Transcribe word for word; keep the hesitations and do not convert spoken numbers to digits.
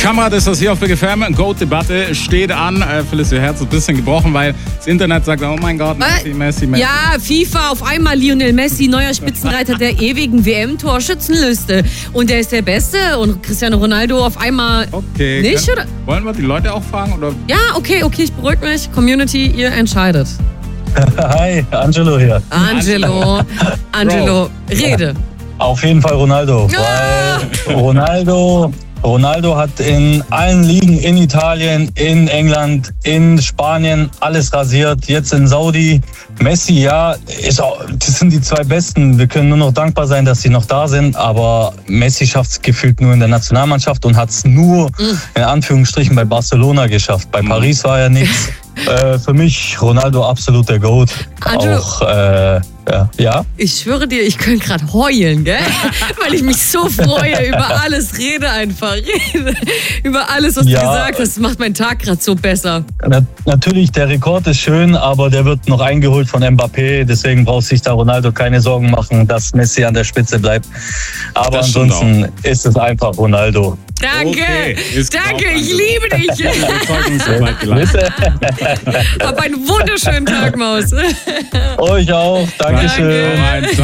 Kamerad ist das hier auf Big F M. Goat-Debatte steht an. Äh, Phyllis, ihr Herz ist ein bisschen gebrochen, weil das Internet sagt, oh mein Gott, Messi, Messi, Messi. Ja, FIFA, auf einmal Lionel Messi, neuer Spitzenreiter der ewigen W M-Torschützenliste. Und der ist der Beste und Cristiano Ronaldo auf einmal Okay. nicht, Kann, oder? wollen wir die Leute auch fragen? Oder? Ja, okay, okay, ich beruhige mich. Community, ihr entscheidet. Hi, Angelo hier. Angelo, Angelo, rede. Auf jeden Fall Ronaldo, Ah! weil Ronaldo, Ronaldo hat in allen Ligen, in Italien, in England, in Spanien alles rasiert. Jetzt in Saudi. Messi, ja, ist auch, das sind die zwei Besten. Wir können nur noch dankbar sein, dass sie noch da sind. Aber Messi schafft es gefühlt nur in der Nationalmannschaft und hat es nur in Anführungsstrichen bei Barcelona geschafft. Bei Paris war ja nichts. Äh, für mich Ronaldo absolut der Goat. Angelo. Auch, äh, ja, ja. Ich schwöre dir, ich könnte gerade heulen, gell? Weil ich mich so freue über alles. Rede einfach, rede. Über alles, was Ja. du gesagt hast. Das macht meinen Tag gerade so besser. Na, natürlich, der Rekord ist schön, aber der wird noch eingeholt von Mbappé. Deswegen braucht sich da Ronaldo keine Sorgen machen, dass Messi an der Spitze bleibt. Aber Das stimmt ansonsten ist es einfach Ronaldo. Danke, Okay, ist danke, klar, ich Angelo. liebe dich. Überzeugungsarbeit geleistet. Hab einen wunderschönen Tag, Maus. Euch auch. Dankeschön. Danke. Ciao.